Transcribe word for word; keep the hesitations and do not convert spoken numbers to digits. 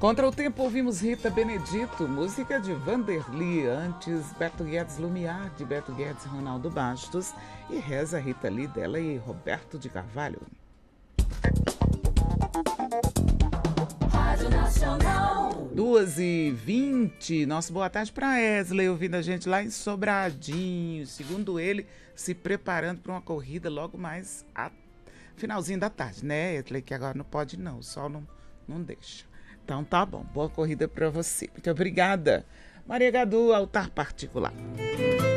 Contra o Tempo ouvimos Rita Benedito, música de Vanderly, antes Beto Guedes Lumiar, de Beto Guedes e Ronaldo Bastos, e Reza Rita Lee dela e Roberto de Carvalho. Rádio Nacional. duas e vinte, nosso boa tarde para Wesley, ouvindo a gente lá em Sobradinho, segundo ele, se preparando para uma corrida logo mais a finalzinho da tarde, né, Wesley, que agora não pode não, o sol não, não deixa. Então tá bom, boa corrida para você. Muito obrigada. Maria Gadu, Altar Particular.